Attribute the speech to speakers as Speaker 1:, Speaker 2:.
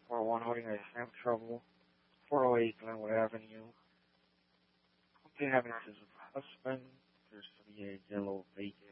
Speaker 1: 401 Holding, I have trouble. 408 Glenwood Avenue. Something having issues with husband. There's to be a yellow vacant